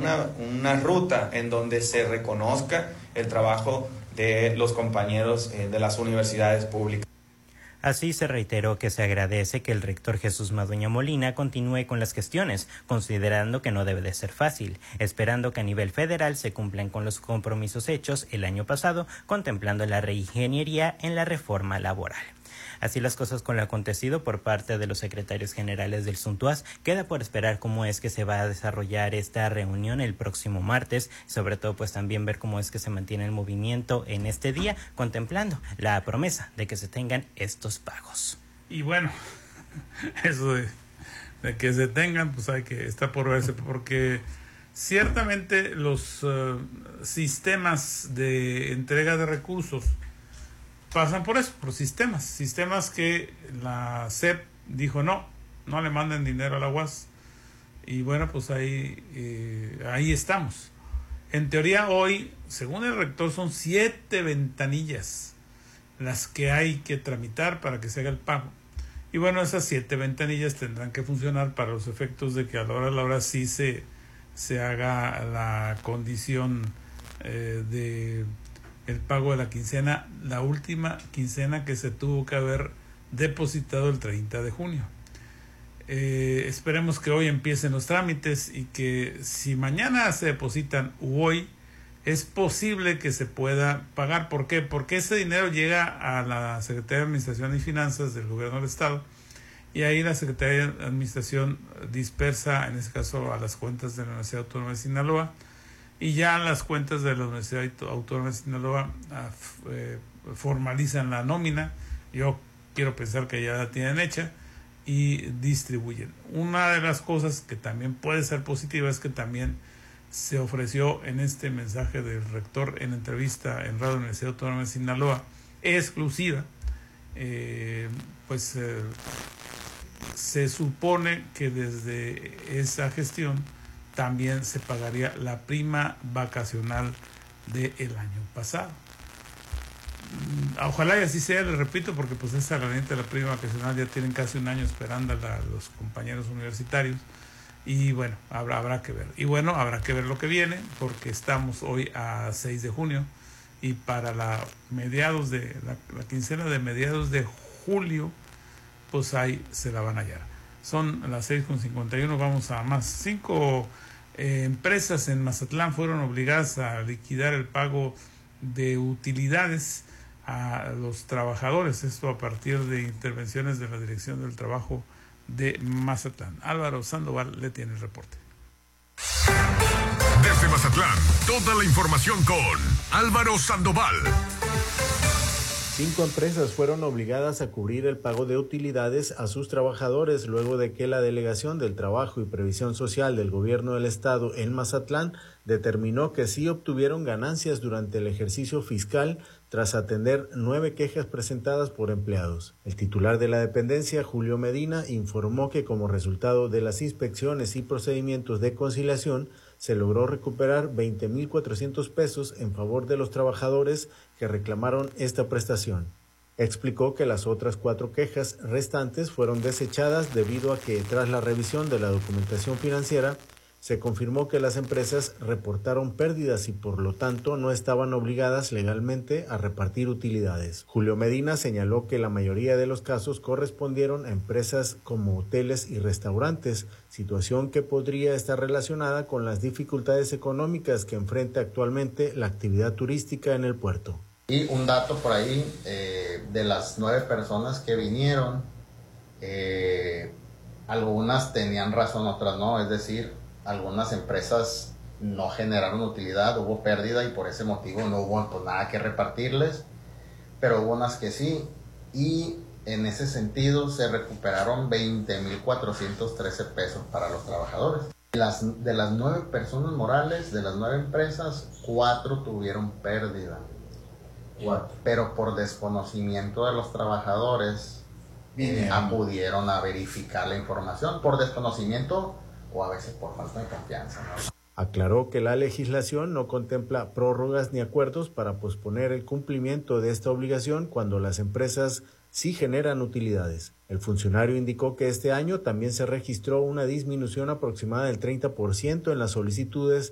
una ruta en donde se reconozca el trabajo de los compañeros de las universidades públicas. Así se reiteró que se agradece que el rector Jesús Madueña Molina continúe con las gestiones, considerando que no debe de ser fácil, esperando que a nivel federal se cumplan con los compromisos hechos el año pasado, contemplando la reingeniería en la reforma laboral. Así las cosas con lo acontecido por parte de los secretarios generales del Suntuaz. Queda por esperar cómo es que se va a desarrollar esta reunión el próximo martes, sobre todo pues también ver cómo es que se mantiene el movimiento en este día, contemplando la promesa de que se tengan estos pagos. Y bueno, eso de que se tengan, pues hay que estar por verse, porque ciertamente los sistemas de entrega de recursos pasan por eso, por sistemas que la SEP dijo no le manden dinero a la UAS, y bueno, pues ahí estamos. En teoría hoy, según el rector, son 7 ventanillas las que hay que tramitar para que se haga el pago, y bueno, esas 7 ventanillas tendrán que funcionar para los efectos de que a la hora sí se haga la condición de el pago de la quincena, la última quincena que se tuvo que haber depositado el 30 de junio. Esperemos que hoy empiecen los trámites y que si mañana se depositan u hoy, es posible que se pueda pagar. ¿Por qué? Porque ese dinero llega a la Secretaría de Administración y Finanzas del Gobierno del Estado, y ahí la Secretaría de Administración dispersa, en este caso, a las cuentas de la Universidad Autónoma de Sinaloa, y ya las cuentas de la Universidad Autónoma de Sinaloa formalizan la nómina. Yo quiero pensar que ya la tienen hecha y distribuyen. Una de las cosas que también puede ser positiva es que también se ofreció en este mensaje del rector en entrevista en Radio Universidad Autónoma de Sinaloa exclusiva, se supone que desde esa gestión también se pagaría la prima vacacional del año pasado. Ojalá y así sea, les repito, porque pues esa herramienta de la prima vacacional ya tienen casi un año esperando a los compañeros universitarios, y bueno, habrá que ver. Y bueno, habrá que ver lo que viene, porque estamos hoy a 6 de junio, y para la quincena de mediados de julio, pues ahí se la van a hallar. Son las 6:51, vamos a más. 5 empresas en Mazatlán fueron obligadas a liquidar el pago de utilidades a los trabajadores, esto a partir de intervenciones de la Dirección del Trabajo de Mazatlán. Álvaro Sandoval le tiene el reporte. Desde Mazatlán, toda la información con Álvaro Sandoval. 5 empresas fueron obligadas a cubrir el pago de utilidades a sus trabajadores luego de que la Delegación del Trabajo y Previsión Social del Gobierno del Estado en Mazatlán determinó que sí obtuvieron ganancias durante el ejercicio fiscal tras atender 9 quejas presentadas por empleados. El titular de la dependencia, Julio Medina, informó que como resultado de las inspecciones y procedimientos de conciliación, se logró recuperar 20,400 pesos en favor de los trabajadores que reclamaron esta prestación. Explicó que las otras 4 quejas restantes fueron desechadas debido a que, tras la revisión de la documentación financiera, se confirmó que las empresas reportaron pérdidas y por lo tanto no estaban obligadas legalmente a repartir utilidades. Julio Medina señaló que la mayoría de los casos correspondieron a empresas como hoteles y restaurantes, situación que podría estar relacionada con las dificultades económicas que enfrenta actualmente la actividad turística en el puerto. Y un dato por ahí, de las 9 personas que vinieron, algunas tenían razón, otras no, es decir, algunas empresas no generaron utilidad, hubo pérdida y por ese motivo no hubo pues nada que repartirles, pero hubo unas que sí, y en ese sentido se recuperaron 20,413 pesos para los trabajadores. De las 9 personas morales, de las 9 empresas, 4 tuvieron pérdida. 4. Pero por desconocimiento de los trabajadores acudieron a verificar la información, por desconocimiento o a veces por falta de confianza, ¿no? Aclaró que la legislación no contempla prórrogas ni acuerdos para posponer el cumplimiento de esta obligación cuando las empresas sí generan utilidades. El funcionario indicó que este año también se registró una disminución aproximada del 30% en las solicitudes